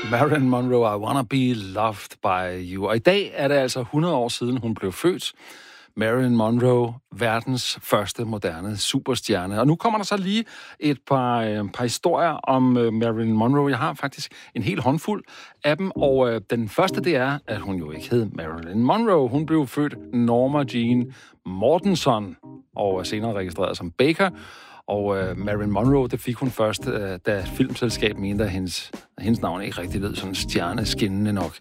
Marilyn Monroe, I Wanna Be Loved By You. Og i dag er det altså 100 år siden, hun blev født. Marilyn Monroe, verdens første moderne superstjerne. Og nu kommer der så lige et par historier om Marilyn Monroe. Jeg har faktisk en hel håndfuld af dem, og den første, det er, at hun jo ikke hed Marilyn Monroe. Hun blev født Norma Jean Mortenson, og er senere registreret som Baker. Og Marilyn Monroe, det fik hun først, da filmselskabet mente, at hendes navn ikke rigtig lød sådan stjerneskinnende nok.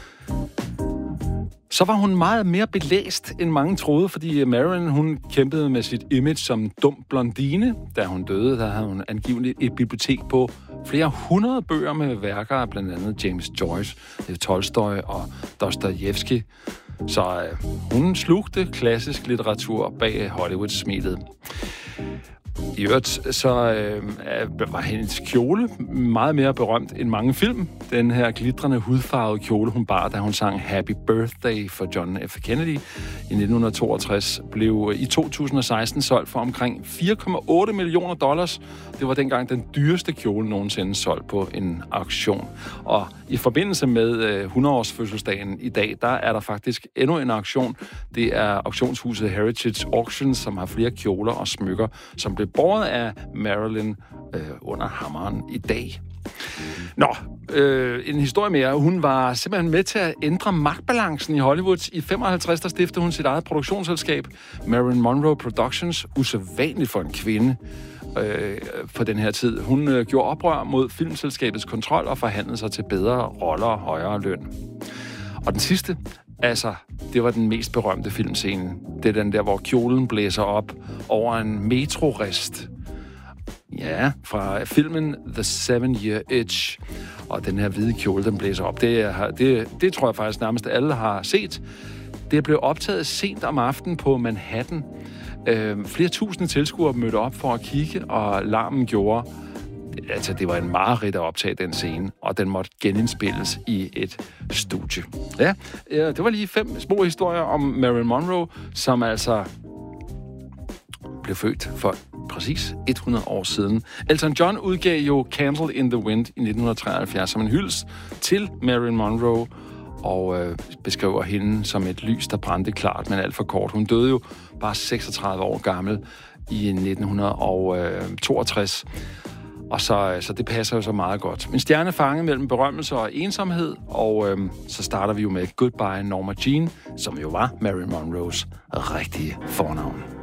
Så var hun meget mere belæst, end mange troede, fordi Marilyn, hun kæmpede med sit image som dum blondine. Da hun døde, der havde hun angiveligt et bibliotek på flere hundrede bøger med værker af blandt andet James Joyce, Tolstoy og Dostojevskij. Så hun slugte klassisk litteratur bag Hollywood-smilet. I øvrigt så var hendes kjole meget mere berømt end mange film. Den her glitrende hudfarvede kjole, hun bar, da hun sang Happy Birthday for John F. Kennedy i 1962, blev i 2016 solgt for omkring $4,8 millioner. Det var dengang den dyreste kjole nogensinde solgt på en auktion. Og i forbindelse med 100-års fødselsdagen i dag, der er der faktisk endnu en auktion. Det er auktionshuset Heritage Auctions, som har flere kjoler og smykker, som blev båret af Marilyn under hammeren i dag. Nå, en historie mere. Hun var simpelthen med til at ændre magtbalancen i Hollywood. I 55, der stiftede hun sit eget produktionsselskab, Marilyn Monroe Productions. Usædvanligt for en kvinde på den her tid. Hun gjorde oprør mod filmselskabets kontrol og forhandlede sig til bedre roller og højere løn. Og den sidste, altså, det var den mest berømte filmscene. Det er den der, hvor kjolen blæser op over en metrorist. Ja, fra filmen The 7-Year Itch. Og den her hvide kjole, den blæser op. Det tror jeg faktisk nærmest alle har set. Det blev optaget sent om aftenen på Manhattan. Flere tusinde tilskuere mødte op for at kigge, og larmen gjorde... Altså, det var en mareridt at optage den scene, og den måtte genindspilles i et studie. Ja, det var lige 5 små historier om Marilyn Monroe, som altså blev født for præcis 100 år siden. Elton John udgav jo Candle in the Wind i 1973 som en hyldest til Marilyn Monroe, og beskriver hende som et lys, der brændte klart, men alt for kort. Hun døde jo bare 36 år gammel i 1962. Og så det passer jo så meget godt. En stjerne fanget mellem berømmelse og ensomhed, og så starter vi jo med Goodbye Norma Jean, som jo var Marilyn Monroes rigtige fornavn.